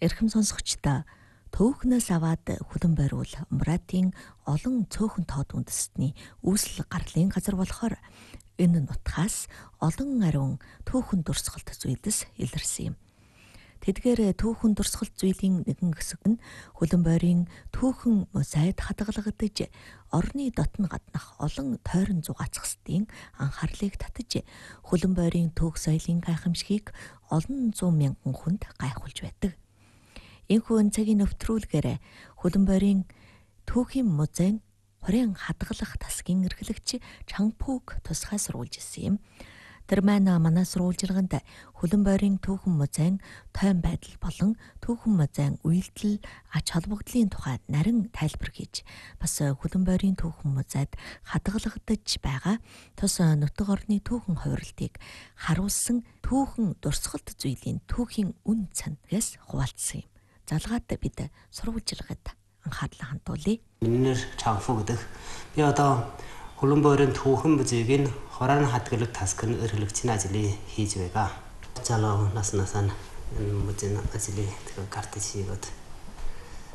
Эрхэм сонсогчдоо төөхнөөс аваад хүлэн бариул Муратын олон цөөхөн тоод үндэстний үүсэл гарлын газар болохоор энэ нутгаас олон ариун төөхөн дурсгалт зүйлс илэрсэн юм. Тэдгээр төөхөн дурсгалт зүйлийн нэгэн хэсэг нь хүлэн байрын төөхөн мозаид хадгалагдаж орны дотн гаднах олон тойрон зугаацхстын анхаарлыг татаж хүлэн байрын төөх соёлын гайхамшигыг олон зуун мянган хүнд гайхуулж байдаг. Энэхүү цагийн өвтрүүлгээр хүлэн байрын түүхийн музейн хорийн хадгалах тасгийн эрхлэгч Чангпуг тусгай сурвалж ирсэн юм. Тэр маань манай сурвалжилганд хүлэн байрын түүхэн музейн тойн байдал болон түүхэн музейн үйлдэл ач холбогдлын тухай нарийн тайлбар хийж бас хүлэн байрын түүхэн музейд хадгалагдаж байгаа тус нутаг орны түүхэн хувирлтыг харуулсан түүхэн дурсгалт зүйлийн түүхийн үн цэнээс хуваалцсан юм. Залгаад бид сурвалжилгад анхаарлаа хандуулъя. Миний Чангпу гэдэг. Би одоо хүлэн байрын түүхэн музейгийн хорон хадгалах тасгын эрхлэгчийн ажлыг хийж байгаа. Залуу наснасаа энэ музейн ажлыг карт хийгээд